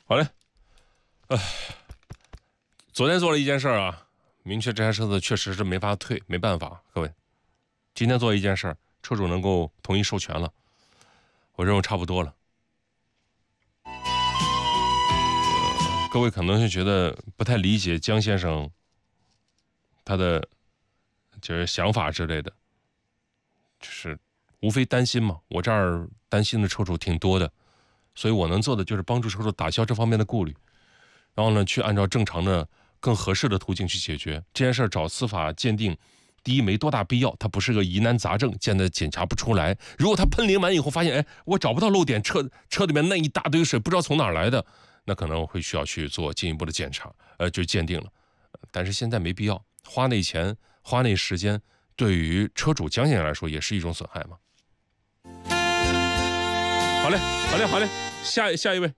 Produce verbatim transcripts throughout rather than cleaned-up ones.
好嘞，呃，昨天做了一件事儿啊，明确这台车子确实是没法退，没办法。各位，今天做一件事儿，车主能够同意授权了，我认为差不多了。呃，各位可能是觉得不太理解江先生他的就是想法之类的，就是无非担心嘛，我这儿担心的车主挺多的，所以我能做的就是帮助车主打消这方面的顾虑，然后呢，去按照正常的、更合适的途径去解决这件事儿。找司法鉴定，第一没多大必要，它不是个疑难杂症，现在检查不出来。如果他喷淋完以后发现，哎，我找不到漏点，车车里面那一大堆水不知道从哪儿来的，那可能会需要去做进一步的检查，呃，就鉴定了。但是现在没必要花那钱、花那时间，对于车主江先生来说也是一种损害嘛。好嘞，好嘞，好嘞，下下一位。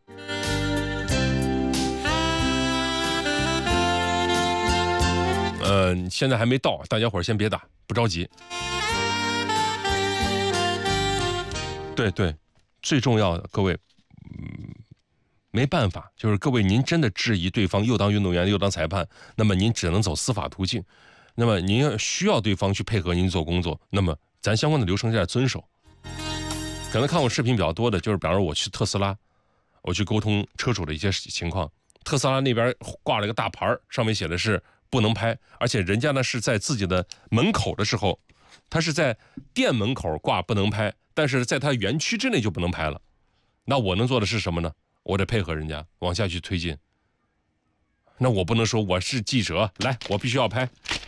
呃，现在还没到，大家伙儿先别打，不着急。对对，最重要的，各位，嗯，没办法，就是各位您真的质疑对方又当运动员又当裁判，那么您只能走司法途径。那么您需要对方去配合您做工作，那么咱相关的流程在遵守。可能看我视频比较多的，就是比方说我去特斯拉，我去沟通车主的一些情况，特斯拉那边挂了一个大牌，上面写的是不能拍，而且人家呢是在自己的门口的时候，他是在店门口挂不能拍，但是在他园区之内就不能拍了。那我能做的是什么呢？我得配合人家往下去推进。那我不能说我是记者，来，我必须要拍。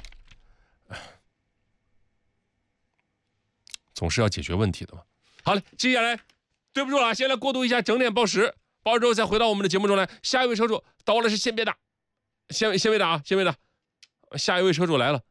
总是要解决问题的嘛。好嘞，接下来对不住了，先来过渡一下整点报时，报时之后再回到我们的节目中来。下一位车主到了是先别打，先先别打啊，先别打。下一位车主来了，